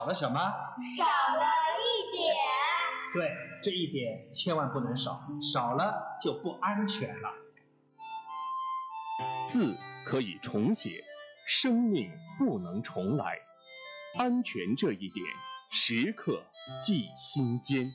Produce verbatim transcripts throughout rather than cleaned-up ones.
少了什么？ 少了一点。 对，这一点千万不能少，少了就不安全了。 字可以重写，生命不能重来。安全这一点，时刻记心间。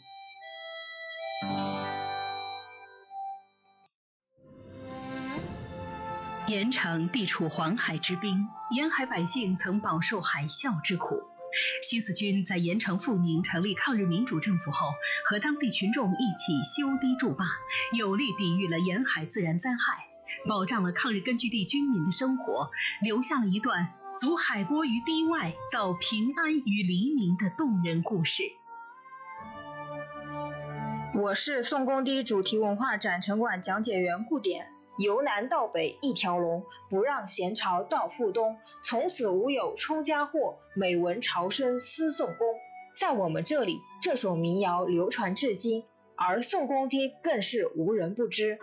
盐城地处黄海之滨，沿海百姓曾饱受海啸之苦。新四军在盐城阜宁成立抗日民主政府后，和当地群众一起修堤筑坝，有力抵御了沿海自然灾害，保障了抗日根据地军民的生活，留下了一段足海波于堤外，造平安于黎明的动人故事。 我是宋公堤主题文化展陈馆讲解员顾典。由南到北一条龙，不让咸朝到赴东，从此无有充家货，每闻朝声思宋公。在我们这里，这首民谣流传至今，而宋公堤更是无人不知。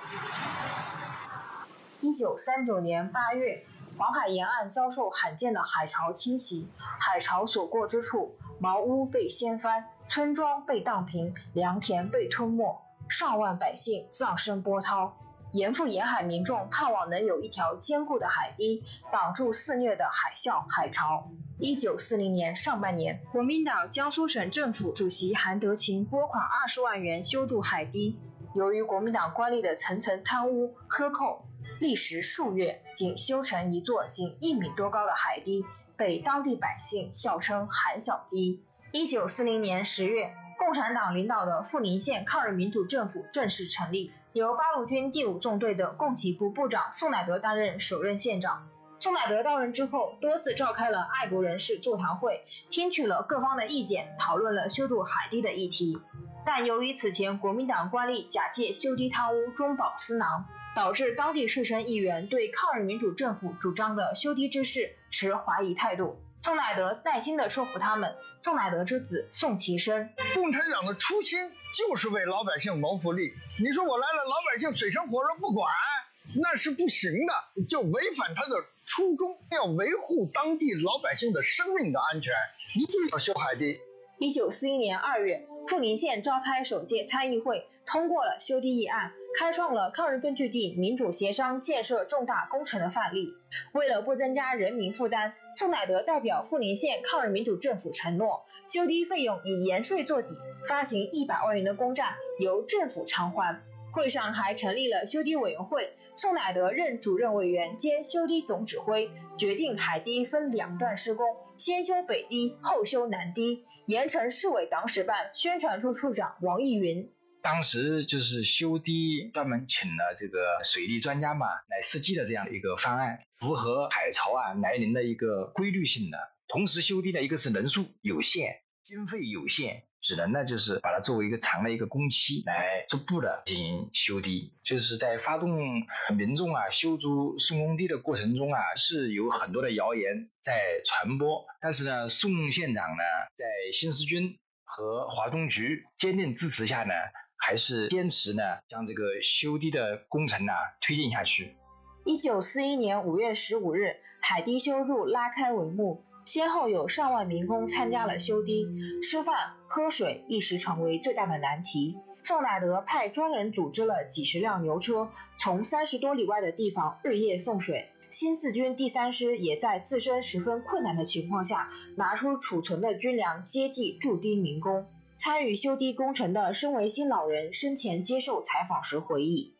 一九三九年八月，黄海沿岸遭受罕见的海潮侵袭，海潮所过之处，茅屋被掀翻，村庄被荡平，良田被吞没，上万百姓葬身波涛。沿阜沿海民众盼望能有一条坚固的海堤，挡住肆虐的海啸海潮。一九四零年上半年，国民党江苏省政府主席韩德勤拨款二十万元修筑海堤。由于国民党官吏的层层贪污克扣，历时数月，仅修成一座仅一米多高的海堤，被当地百姓笑称韩小堤。一九四零年十月，共产党领导的阜宁县抗日民主政府正式成立，由八路军第五纵队的共企部部长宋乃德担任首任县长。宋乃德到任之后，多次召开了爱国人士座谈会，听取了各方的意见，讨论了修筑海堤的议题。但由于此前国民党官吏假借修堤贪污中饱私囊，导致当地士绅议员对抗日民主政府主张的修堤之事持怀疑态度。宋乃德耐心地说服他们。宋乃德之子宋其生， 共产党的初心就是为老百姓谋福利，你说我来了，老百姓水深火热不管，那是不行的，就违反他的初衷，要维护当地老百姓的生命的安全，一定要修海堤。 一九四一年二月，阜宁县召开首届参议会，通过了修堤议案，开创了抗日根据地民主协商建设重大工程的范例。为了不增加人民负担，宋乃德代表阜宁县抗日民主政府承诺，修堤费用以盐税做底，发行一百万元的公债，由政府偿还。会上还成立了修堤委员会，宋乃德任主任委员兼修堤总指挥，决定海堤分两段施工，先修北堤，后修南堤。盐城市委党史办宣传处处长王义云， 当时就是修堤专门请了这个水利专家嘛来设计的这样的一个方案，符合海潮啊来临的一个规律性的。同时修堤的一个是人数有限，经费有限，只能呢就是把它作为一个长的一个工期来逐步的进行修堤。就是在发动民众啊修筑宋公堤的过程中啊，是有很多的谣言在传播，但是呢宋县长呢在新四军和华东局坚定支持下呢，还是坚持呢将这个修堤的工程呢推进下去。 一九四一年五月十五日，海堤修筑拉开帷幕，先后有上万民工参加了修堤，吃饭喝水一时成为最大的难题。宋乃德派专人组织了几十辆牛车，从三十多里外的地方日夜送水。新四军第三师也在自身十分困难的情况下，拿出储存的军粮接济筑堤民工。参与修堤工程的申维新老人生前接受采访时回忆，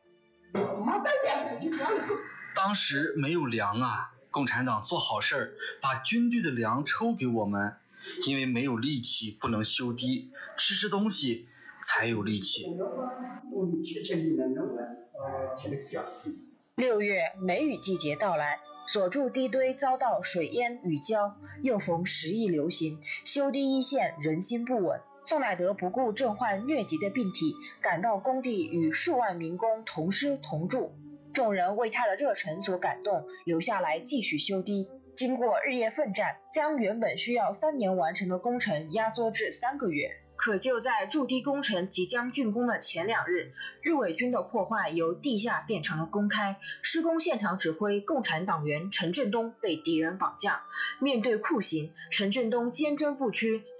当时没有粮啊，共产党做好事儿，把军队的粮抽给我们，因为没有力气不能修堤，吃吃东西才有力气。 六月梅雨季节到来，所筑堤堆遭到水淹雨浇，又逢十亿流行，修堤一线人心不稳。宋乃德不顾症患疟疾的病体，赶到工地与数万民工同吃同住。众人为他的热忱所感动，留下来继续修堤。经过日夜奋战，将原本需要三年完成的工程压缩至三个月。可就在筑堤工程即将竣工的前两日，日伪军的破坏由地下变成了公开。施工现场指挥共产党员陈振东被敌人绑架，面对酷刑，陈振东坚贞不屈，